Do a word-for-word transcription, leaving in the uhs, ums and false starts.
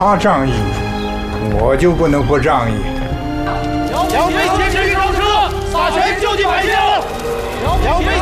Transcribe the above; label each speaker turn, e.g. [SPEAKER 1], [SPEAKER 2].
[SPEAKER 1] 他仗义，我就不能不仗义。
[SPEAKER 2] 两匪劫持运钞车，撒钱救济百姓。两匪